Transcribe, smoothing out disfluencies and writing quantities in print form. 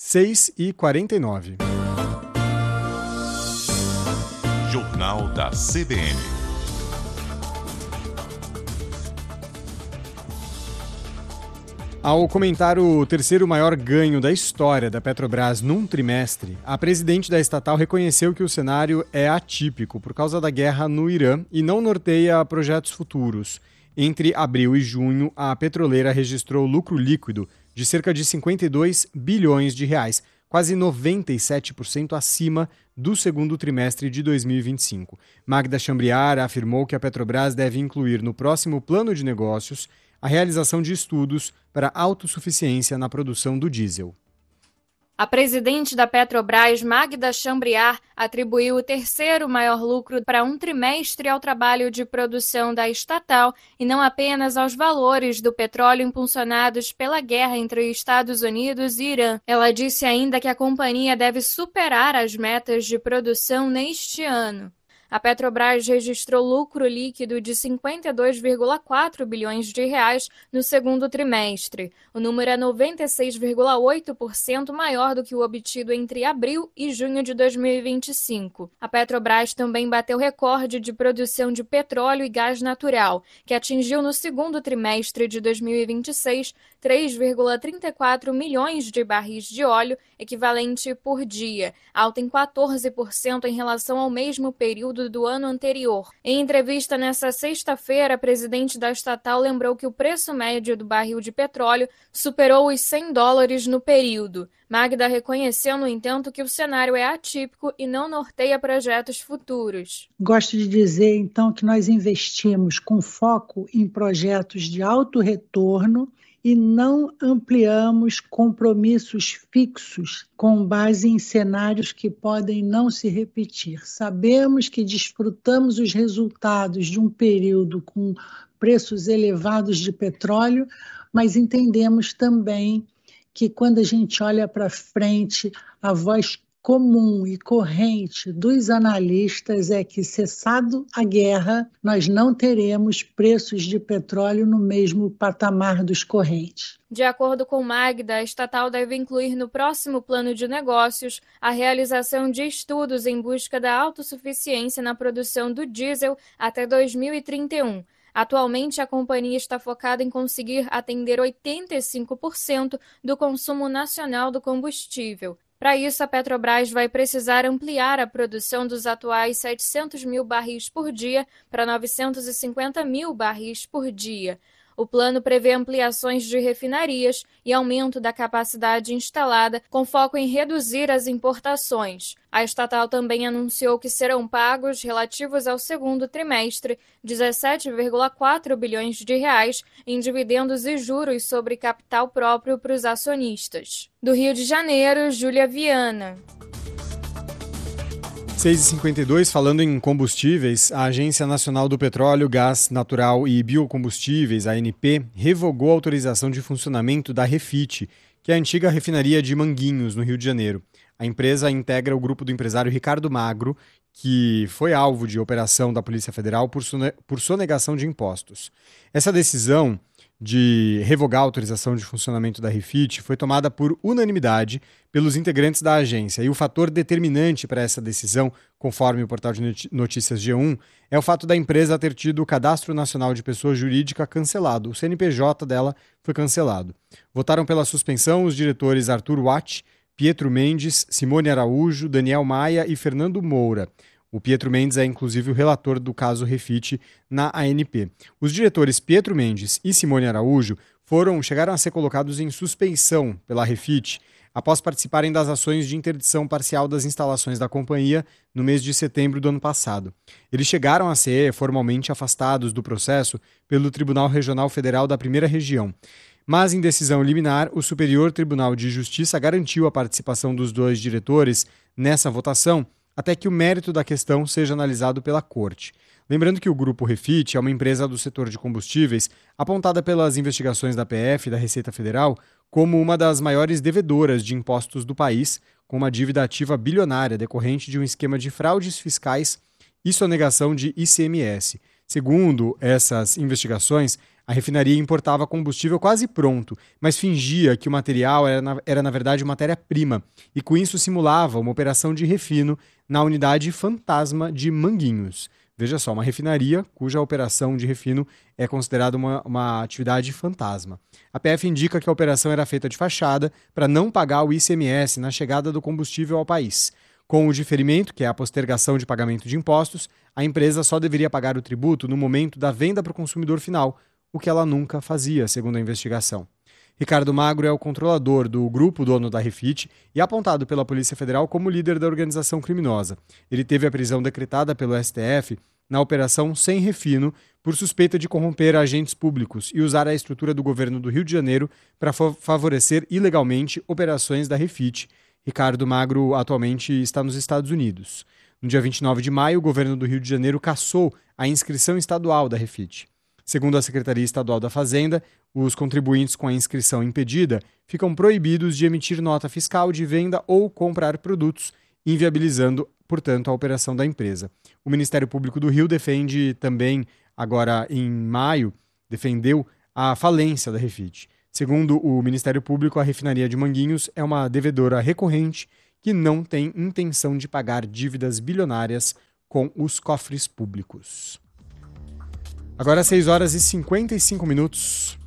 6h49. Jornal da CBN. Ao comentar o terceiro maior ganho da história da Petrobras num trimestre, a presidente da estatal reconheceu que o cenário é atípico por causa da guerra no Irã e não norteia projetos futuros. Entre abril e junho, a petroleira registrou lucro líquido de cerca de 52 bilhões de reais, quase 97% acima do segundo trimestre de 2025. Magda Chambriard afirmou que a Petrobras deve incluir no próximo plano de negócios a realização de estudos para autossuficiência na produção do diesel. A presidente da Petrobras, Magda Chambriard, atribuiu o terceiro maior lucro para um trimestre ao trabalho de produção da estatal e não apenas aos valores do petróleo impulsionados pela guerra entre Estados Unidos e Irã. Ela disse ainda que a companhia deve superar as metas de produção neste ano. A Petrobras registrou lucro líquido de 52,4 bilhões de reais no segundo trimestre. O número é 96,8% maior do que o obtido entre abril e junho de 2025. A Petrobras também bateu recorde de produção de petróleo e gás natural, que atingiu no segundo trimestre de 2026 3,34 milhões de barris de óleo equivalente por dia, alta em 14% em relação ao mesmo período do ano anterior. Em entrevista nesta sexta-feira, a presidente da estatal lembrou que o preço médio do barril de petróleo superou os $100 no período. Magda reconheceu, no entanto, que o cenário é atípico e não norteia projetos futuros. Gosto de dizer, então, que nós investimos com foco em projetos de alto retorno e não ampliamos compromissos fixos com base em cenários que podem não se repetir. Sabemos que desfrutamos os resultados de um período com preços elevados de petróleo, mas entendemos também que quando a gente olha para frente, a voz comum e corrente dos analistas é que, cessado a guerra, nós não teremos preços de petróleo no mesmo patamar dos correntes. De acordo com Magda, a estatal deve incluir no próximo plano de negócios a realização de estudos em busca da autossuficiência na produção do diesel até 2031. Atualmente, a companhia está focada em conseguir atender 85% do consumo nacional do combustível. Para isso, a Petrobras vai precisar ampliar a produção dos atuais 700 mil barris por dia para 950 mil barris por dia. O plano prevê ampliações de refinarias e aumento da capacidade instalada, com foco em reduzir as importações. A estatal também anunciou que serão pagos, relativos ao segundo trimestre, 17,4 bilhões de reais em dividendos e juros sobre capital próprio para os acionistas. Do Rio de Janeiro, Júlia Viana. 6h52, falando em combustíveis, a Agência Nacional do Petróleo, Gás Natural e Biocombustíveis, a ANP, revogou a autorização de funcionamento da Refit, que é a antiga refinaria de Manguinhos, no Rio de Janeiro. A empresa integra o grupo do empresário Ricardo Magro, que foi alvo de operação da Polícia Federal por sonegação de impostos. Essa decisão de revogar a autorização de funcionamento da Refit foi tomada por unanimidade pelos integrantes da agência. E o fator determinante para essa decisão, conforme o portal de notícias G1, é o fato da empresa ter tido o Cadastro Nacional de Pessoa Jurídica cancelado. O CNPJ dela foi cancelado. Votaram pela suspensão os diretores Arthur Watt, Pietro Mendes, Simone Araújo, Daniel Maia e Fernando Moura. O Pietro Mendes é, inclusive, o relator do caso Refit na ANP. Os diretores Pietro Mendes e Simone Araújo chegaram a ser colocados em suspeição pela Refit após participarem das ações de interdição parcial das instalações da companhia no mês de setembro do ano passado. Eles chegaram a ser formalmente afastados do processo pelo Tribunal Regional Federal da Primeira Região. Mas, em decisão liminar, o Superior Tribunal de Justiça garantiu a participação dos dois diretores nessa votação, até que o mérito da questão seja analisado pela Corte. Lembrando que o Grupo Refit é uma empresa do setor de combustíveis apontada pelas investigações da PF e da Receita Federal como uma das maiores devedoras de impostos do país, com uma dívida ativa bilionária decorrente de um esquema de fraudes fiscais e sonegação de ICMS. Segundo essas investigações, A refinaria importava combustível quase pronto, mas fingia que o material era na verdade matéria-prima e com isso simulava uma operação de refino na unidade fantasma de Manguinhos. Veja só, uma refinaria cuja operação de refino é considerada uma atividade fantasma. A PF indica que a operação era feita de fachada para não pagar o ICMS na chegada do combustível ao país. Com o diferimento, que é a postergação de pagamento de impostos, a empresa só deveria pagar o tributo no momento da venda para o consumidor final, o que ela nunca fazia, segundo a investigação. Ricardo Magro é o controlador do grupo dono da Refit e apontado pela Polícia Federal como líder da organização criminosa. Ele teve a prisão decretada pelo STF na Operação Sem Refino por suspeita de corromper agentes públicos e usar a estrutura do governo do Rio de Janeiro para favorecer ilegalmente operações da Refit. Ricardo Magro atualmente está nos Estados Unidos. No dia 29 de maio, o governo do Rio de Janeiro cassou a inscrição estadual da Refit. Segundo a Secretaria Estadual da Fazenda, os contribuintes com a inscrição impedida ficam proibidos de emitir nota fiscal de venda ou comprar produtos, inviabilizando, portanto, a operação da empresa. O Ministério Público do Rio defende também, agora em maio, defendeu a falência da Refit. Segundo o Ministério Público, a refinaria de Manguinhos é uma devedora recorrente que não tem intenção de pagar dívidas bilionárias com os cofres públicos. Agora 6 horas e 55 minutos.